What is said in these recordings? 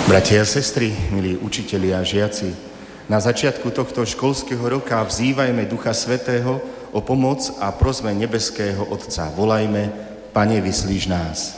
Bratia a sestry, milí učitelia a žiaci, na začiatku tohto školského roka vzývajme Ducha Svätého o pomoc a prosme nebeského Otca. Volajme: Pane, vyslíš nás.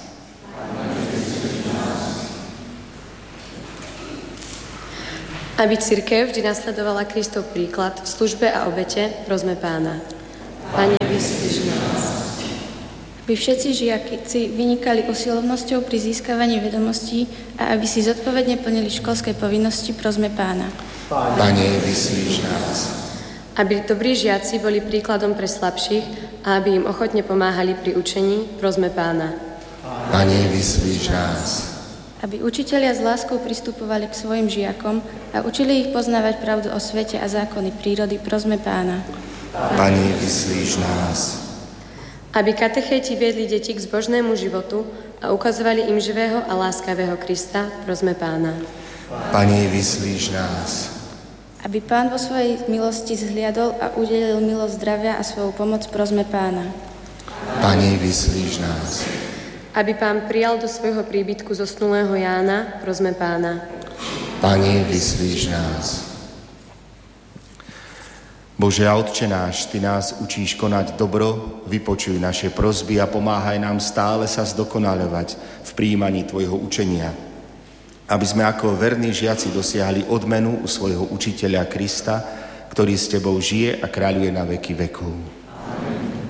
Aby cirkev vždy nasledovala Kristov príklad v službe a obete, prosme Pána. Pane, vyslíš nás. Aby všetci žiaci vynikali usilovnosťou pri získavaní vedomostí a aby si zodpovedne plnili školské povinnosti, prosme Pána. Pane, vyslíš nás. Aby dobrí žiaci boli príkladom pre slabších a aby im ochotne pomáhali pri učení, prosme Pána. Pane, vyslíš nás. Aby učitelia s láskou pristupovali k svojim žiakom a učili ich poznávať pravdu o svete a zákony prírody, prosme Pána. Pane, vyslíš nás. Aby katechéti viedli deti k zbožnému životu a ukazovali im živého a láskavého Krista, prosme Pána. Pane, vyslíš nás. Aby Pán vo svojej milosti zhliadol a udelil milosť zdravia a svoju pomoc, prosme Pána. Pane, vyslíš nás. Aby Pán prijal do svojho príbytku zosnulého Jána, prosme Pána. Pane, vyslíš nás. Bože a Otče náš, Ty nás učíš konať dobro, vypočuj naše prosby a pomáhaj nám stále sa zdokonaľovať v prijímaní Tvojho učenia, aby sme ako verní žiaci dosiahli odmenu u svojho učiteľa Krista, ktorý s Tebou žije a kráľuje na veky vekov.